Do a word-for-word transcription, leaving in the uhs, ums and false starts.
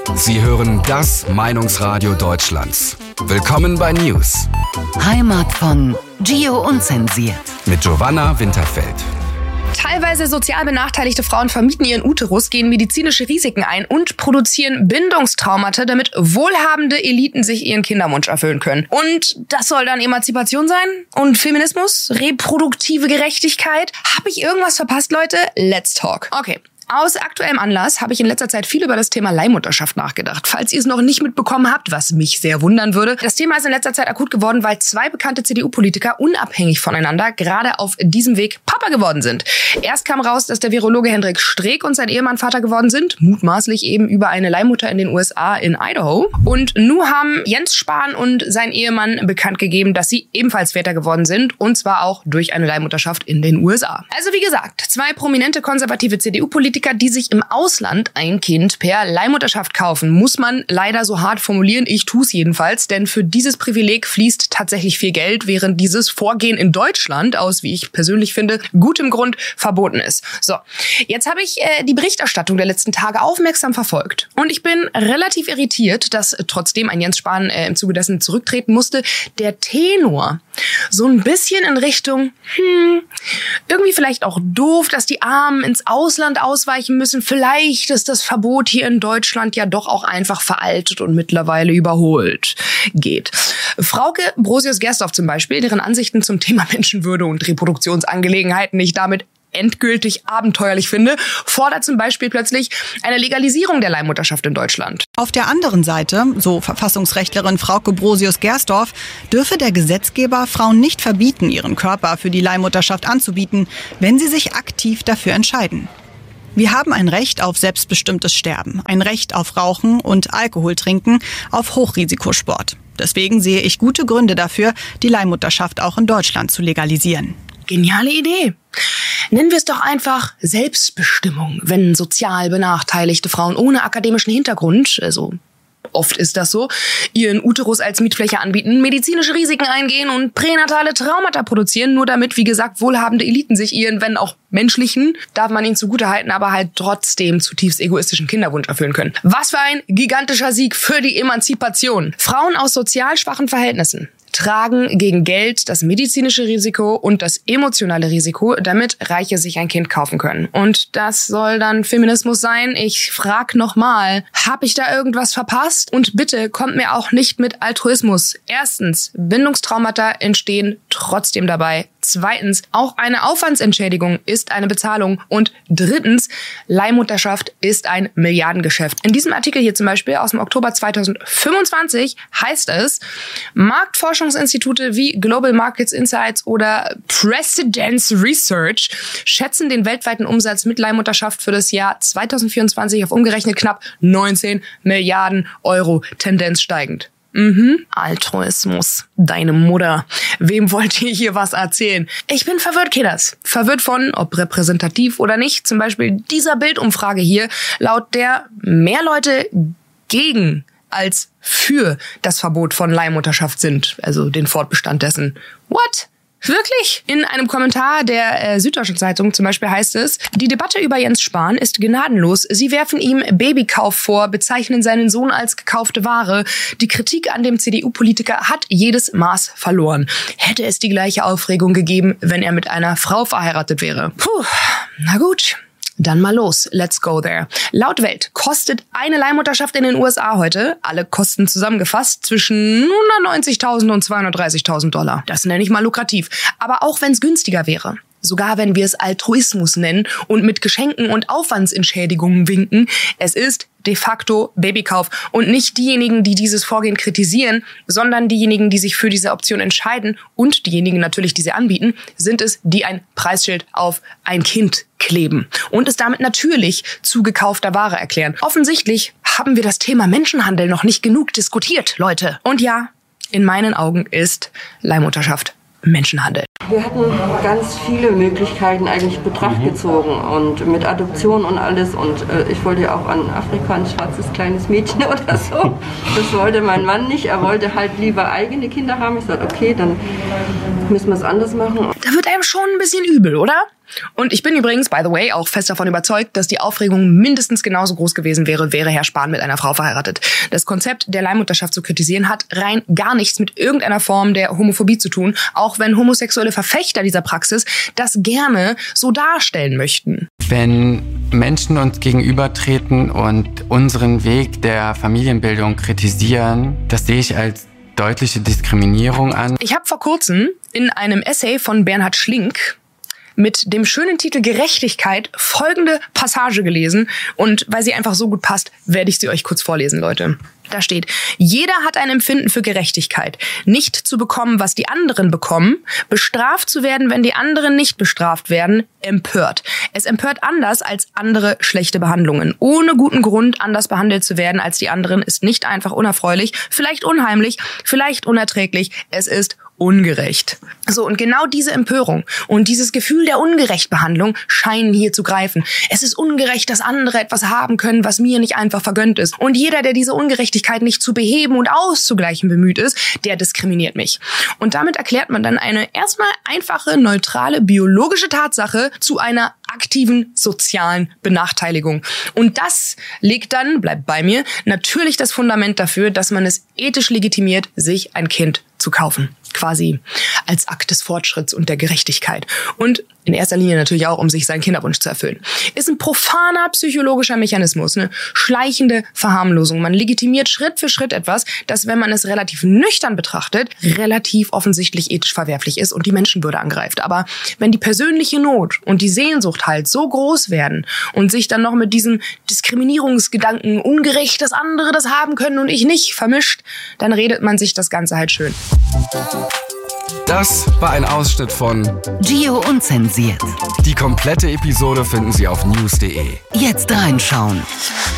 Sie hören das Meinungsradio Deutschlands. Willkommen bei News. Heimat von Gio Unzensiert. Mit Giovanna Winterfeld. Teilweise sozial benachteiligte Frauen vermieten ihren Uterus, gehen medizinische Risiken ein und produzieren Bindungstraumata, damit wohlhabende Eliten sich ihren Kinderwunsch erfüllen können. Und das soll dann Emanzipation sein? Und Feminismus? Reproduktive Gerechtigkeit? Hab ich irgendwas verpasst, Leute? Let's talk. Okay. Aus aktuellem Anlass habe ich in letzter Zeit viel über das Thema Leihmutterschaft nachgedacht. Falls ihr es noch nicht mitbekommen habt, was mich sehr wundern würde. Das Thema ist in letzter Zeit akut geworden, weil zwei bekannte C D U-Politiker unabhängig voneinander gerade auf diesem Weg Papa geworden sind. Erst kam raus, dass der Virologe Hendrik Streeck und sein Ehemann Vater geworden sind, mutmaßlich eben über eine Leihmutter in den U S A in Idaho. Und nun haben Jens Spahn und sein Ehemann bekannt gegeben, dass sie ebenfalls Väter geworden sind, und zwar auch durch eine Leihmutterschaft in den U S A. Also wie gesagt, zwei prominente konservative C D U-Politiker, die sich im Ausland ein Kind per Leihmutterschaft kaufen, muss man leider so hart formulieren. Ich tue es jedenfalls, denn für dieses Privileg fließt tatsächlich viel Geld, während dieses Vorgehen in Deutschland aus, wie ich persönlich finde, gutem Grund verboten ist. So, jetzt habe ich äh, die Berichterstattung der letzten Tage aufmerksam verfolgt und ich bin relativ irritiert, dass trotzdem ein Jens Spahn äh, im Zuge dessen zurücktreten musste, der Tenor so ein bisschen in Richtung, hm, irgendwie vielleicht auch doof, dass die Armen ins Ausland ausweichen müssen. Vielleicht ist das Verbot hier in Deutschland ja doch auch einfach veraltet und mittlerweile überholt geht. Frauke Brosius-Gersdorf zum Beispiel, deren Ansichten zum Thema Menschenwürde und Reproduktionsangelegenheiten ich damit endgültig abenteuerlich finde, fordert zum Beispiel plötzlich eine Legalisierung der Leihmutterschaft in Deutschland. Auf der anderen Seite, so Verfassungsrechtlerin Frauke Brosius-Gersdorf, dürfe der Gesetzgeber Frauen nicht verbieten, ihren Körper für die Leihmutterschaft anzubieten, wenn sie sich aktiv dafür entscheiden. Wir haben ein Recht auf selbstbestimmtes Sterben, ein Recht auf Rauchen und Alkohol trinken, auf Hochrisikosport. Deswegen sehe ich gute Gründe dafür, die Leihmutterschaft auch in Deutschland zu legalisieren. Geniale Idee. Nennen wir es doch einfach Selbstbestimmung, wenn sozial benachteiligte Frauen ohne akademischen Hintergrund, also oft ist das so, ihren Uterus als Mietfläche anbieten, medizinische Risiken eingehen und pränatale Traumata produzieren, nur damit, wie gesagt, wohlhabende Eliten sich ihren, wenn auch menschlichen, darf man ihnen zugutehalten, aber halt trotzdem zutiefst egoistischen Kinderwunsch erfüllen können. Was für ein gigantischer Sieg für die Emanzipation. Frauen aus sozial schwachen Verhältnissen tragen gegen Geld das medizinische Risiko und das emotionale Risiko, damit Reiche sich ein Kind kaufen können. Und das soll dann Feminismus sein? Ich frag nochmal, hab ich da irgendwas verpasst? Und bitte kommt mir auch nicht mit Altruismus. Erstens, Bindungstraumata entstehen trotzdem dabei. Zweitens, auch eine Aufwandsentschädigung ist eine Bezahlung. Und drittens, Leihmutterschaft ist ein Milliardengeschäft. In diesem Artikel hier zum Beispiel aus dem Oktober zweitausendfünfundzwanzig heißt es, Marktforschungsinstitute wie Global Markets Insights oder Precedence Research schätzen den weltweiten Umsatz mit Leihmutterschaft für das Jahr zweitausendvierundzwanzig auf umgerechnet knapp neunzehn Milliarden Euro, Tendenz steigend. Mhm. Altruismus. Deine Mutter. Wem wollt ihr hier was erzählen? Ich bin verwirrt, Kiddas. Verwirrt von, ob repräsentativ oder nicht. Zum Beispiel dieser Bildumfrage hier, laut der mehr Leute gegen als für das Verbot von Leihmutterschaft sind. Also den Fortbestand dessen. What? Wirklich? In einem Kommentar der äh, Süddeutschen Zeitung zum Beispiel heißt es, die Debatte über Jens Spahn ist gnadenlos. Sie werfen ihm Babykauf vor, bezeichnen seinen Sohn als gekaufte Ware. Die Kritik an dem C D U-Politiker hat jedes Maß verloren. Hätte es die gleiche Aufregung gegeben, wenn er mit einer Frau verheiratet wäre? Puh, na gut. Dann mal los, let's go there. Laut Welt kostet eine Leihmutterschaft in den U S A heute, alle Kosten zusammengefasst, zwischen hundertneunzigtausend und zweihundertdreißigtausend Dollar. Das nenne ich mal lukrativ. Aber auch wenn es günstiger wäre, sogar wenn wir es Altruismus nennen und mit Geschenken und Aufwandsentschädigungen winken, es ist de facto Babykauf. Und nicht diejenigen, die dieses Vorgehen kritisieren, sondern diejenigen, die sich für diese Option entscheiden und diejenigen natürlich, die sie anbieten, sind es, die ein Preisschild auf ein Kind kleben und es damit natürlich zu gekaufter Ware erklären. Offensichtlich haben wir das Thema Menschenhandel noch nicht genug diskutiert, Leute. Und ja, in meinen Augen ist Leihmutterschaft Menschenhandel. Wir hatten ganz viele Möglichkeiten eigentlich in Betracht gezogen und mit Adoption und alles und äh, ich wollte ja auch an Afrika ein schwarzes kleines Mädchen oder so. Das wollte mein Mann nicht, er wollte halt lieber eigene Kinder haben. Ich sagte, okay, dann müssen wir es anders machen. Da wird einem schon ein bisschen übel, oder? Und ich bin übrigens, by the way, auch fest davon überzeugt, dass die Aufregung mindestens genauso groß gewesen wäre, wäre Herr Spahn mit einer Frau verheiratet. Das Konzept der Leihmutterschaft zu kritisieren hat rein gar nichts mit irgendeiner Form der Homophobie zu tun, auch wenn homosexuelle Verfechter dieser Praxis das gerne so darstellen möchten. Wenn Menschen uns gegenübertreten und unseren Weg der Familienbildung kritisieren, das sehe ich als deutliche Diskriminierung an. Ich habe vor kurzem in einem Essay von Bernhard Schlink mit dem schönen Titel Gerechtigkeit folgende Passage gelesen. Und weil sie einfach so gut passt, werde ich sie euch kurz vorlesen, Leute. Da steht: Jeder hat ein Empfinden für Gerechtigkeit. Nicht zu bekommen, was die anderen bekommen, bestraft zu werden, wenn die anderen nicht bestraft werden, empört. Es empört anders als andere schlechte Behandlungen. Ohne guten Grund anders behandelt zu werden als die anderen ist nicht einfach unerfreulich, vielleicht unheimlich, vielleicht unerträglich. Es ist ungerecht. So, und genau diese Empörung und dieses Gefühl der Ungerechtbehandlung scheinen hier zu greifen. Es ist ungerecht, dass andere etwas haben können, was mir nicht einfach vergönnt ist. Und jeder, der diese Ungerechtigkeit nicht zu beheben und auszugleichen bemüht ist, der diskriminiert mich. Und damit erklärt man dann eine erstmal einfache, neutrale, biologische Tatsache zu einer aktiven sozialen Benachteiligung. Und das legt dann, bleibt bei mir, natürlich das Fundament dafür, dass man es ethisch legitimiert, sich ein Kind zu kaufen. Quasi als Akt des Fortschritts und der Gerechtigkeit. Und in erster Linie natürlich auch, um sich seinen Kinderwunsch zu erfüllen. Ist ein profaner psychologischer Mechanismus, eine schleichende Verharmlosung. Man legitimiert Schritt für Schritt etwas, das, wenn man es relativ nüchtern betrachtet, relativ offensichtlich ethisch verwerflich ist und die Menschenwürde angreift. Aber wenn die persönliche Not und die Sehnsucht halt so groß werden und sich dann noch mit diesem Diskriminierungsgedanken ungerecht, dass andere das haben können und ich nicht, vermischt, dann redet man sich das Ganze halt schön. Das war ein Ausschnitt von Gio Unzensiert. Die komplette Episode finden Sie auf news punkt de. Jetzt reinschauen.